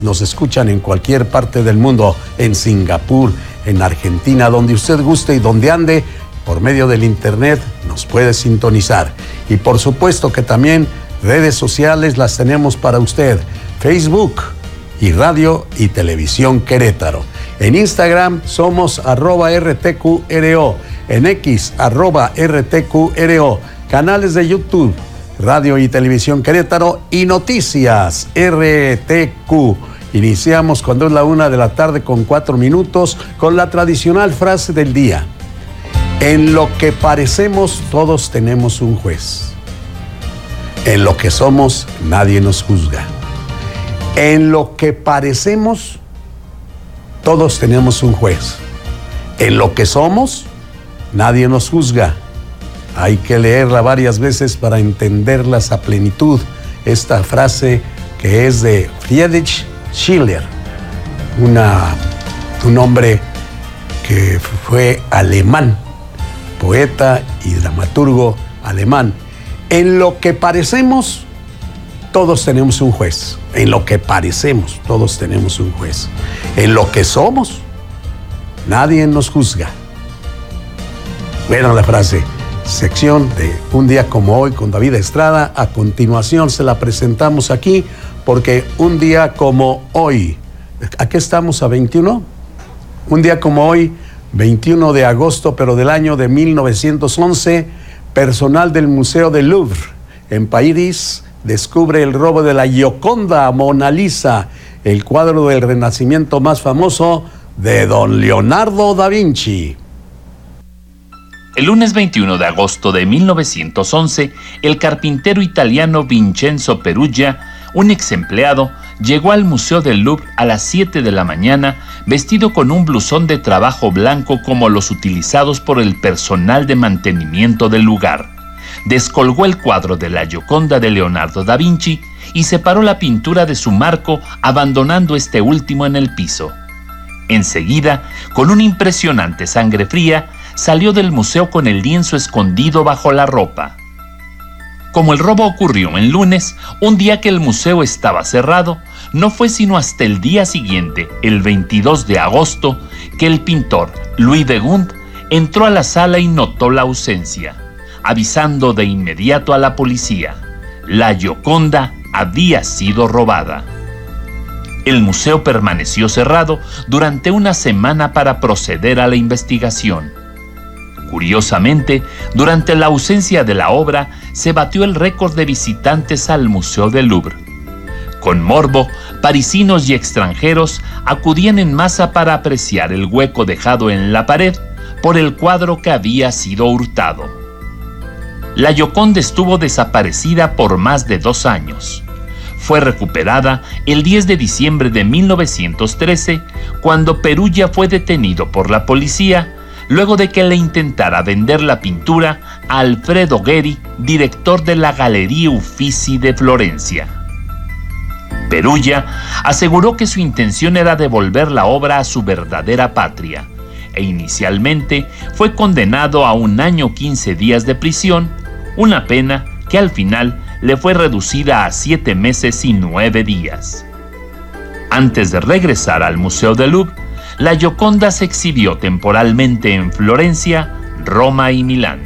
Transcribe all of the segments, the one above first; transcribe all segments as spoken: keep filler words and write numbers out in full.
Nos escuchan en cualquier parte del mundo, en Singapur, en Argentina, donde usted guste y donde ande, por medio del internet nos puede sintonizar. Y por supuesto que también redes sociales las tenemos para usted, Facebook y Radio y Televisión Querétaro. En Instagram somos arroba R T Q R O, en X arroba R T Q R O, canales de YouTube, Radio y Televisión Querétaro y Noticias R T Q. Iniciamos cuando es la una de la tarde con cuatro minutos con la tradicional frase del día. En lo que parecemos todos tenemos un juez. En lo que somos nadie nos juzga. En lo que parecemos todos tenemos un juez. En lo que somos nadie nos juzga. Hay que leerla varias veces para entenderlas a plenitud. Esta frase que es de Friedrich Schiller, una, un hombre que fue alemán, poeta y dramaturgo alemán. En lo que parecemos, todos tenemos un juez. En lo que parecemos, todos tenemos un juez. En lo que somos, nadie nos juzga. Bueno, la frase, sección de Un día como hoy con David Estrada. A continuación se la presentamos aquí porque un día como hoy, ¿aquí estamos a veintiuno? Un día como hoy, veintiuno de agosto, pero del año de mil novecientos once, personal del Museo del Louvre en París descubre el robo de la Gioconda Mona Lisa, el cuadro del Renacimiento más famoso de don Leonardo da Vinci. El lunes veintiuno de agosto de mil novecientos once, el carpintero italiano Vincenzo Perugia, un ex empleado, llegó al Museo del Louvre a las siete de la mañana vestido con un blusón de trabajo blanco como los utilizados por el personal de mantenimiento del lugar. Descolgó el cuadro de la Gioconda de Leonardo da Vinci y separó la pintura de su marco, abandonando este último en el piso. Enseguida, con una impresionante sangre fría, salió del museo con el lienzo escondido bajo la ropa. Como el robo ocurrió en lunes, un día que el museo estaba cerrado, no fue sino hasta el día siguiente, el veintidós de agosto, que el pintor Louis de Gunt entró a la sala y notó la ausencia, avisando de inmediato a la policía. La Gioconda había sido robada. El museo permaneció cerrado durante una semana para proceder a la investigación. Curiosamente, durante la ausencia de la obra, se batió el récord de visitantes al Museo del Louvre. Con morbo, parisinos y extranjeros acudían en masa para apreciar el hueco dejado en la pared por el cuadro que había sido hurtado. La Gioconda estuvo desaparecida por más de dos años. Fue recuperada el diez de diciembre de mil novecientos trece, cuando Perugia fue detenido por la policía luego de que le intentara vender la pintura a Alfredo Gheri, director de la Galería Uffizi de Florencia. Perugia aseguró que su intención era devolver la obra a su verdadera patria, e inicialmente fue condenado a un año quince días de prisión, una pena que al final le fue reducida a siete meses y nueve días. Antes de regresar al Museo del Louvre, la Gioconda se exhibió temporalmente en Florencia, Roma y Milán.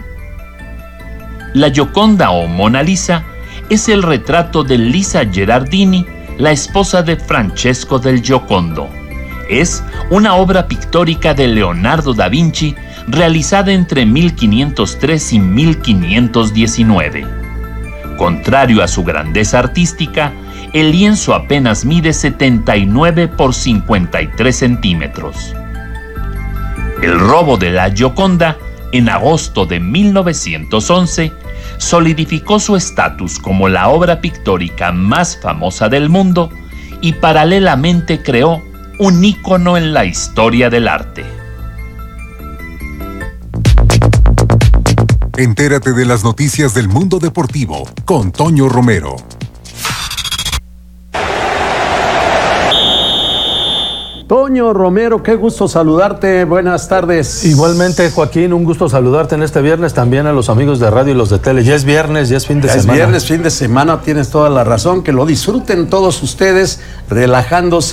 La Gioconda o Mona Lisa es el retrato de Lisa Gherardini, la esposa de Francesco del Giocondo. Es una obra pictórica de Leonardo da Vinci realizada entre mil quinientos tres y mil quinientos diecinueve. Contrario a su grandeza artística, el lienzo apenas mide setenta y nueve por cincuenta y tres centímetros. El robo de la Gioconda, en agosto de mil novecientos once, solidificó su estatus como la obra pictórica más famosa del mundo y paralelamente creó un ícono en la historia del arte. Entérate de las noticias del mundo deportivo con Toño Romero. Toño Romero, qué gusto saludarte, buenas tardes. Igualmente, Joaquín, un gusto saludarte en este viernes, también a los amigos de radio y los de tele. Ya es viernes, ya es fin de ya semana. Es viernes, fin de semana, tienes toda la razón, que lo disfruten todos ustedes, relajándose.